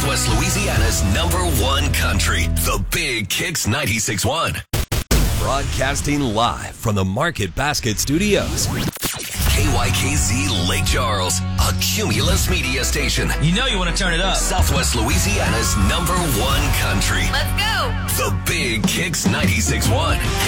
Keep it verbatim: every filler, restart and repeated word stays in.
Southwest Louisiana's number one country, the Big Kicks ninety-six point one. Broadcasting live from the Market Basket Studios. K Y K Z Lake Charles, a Cumulus media station. You know you want to turn it up. Southwest Louisiana's number one country. Let's go. The Big Kicks ninety-six point one.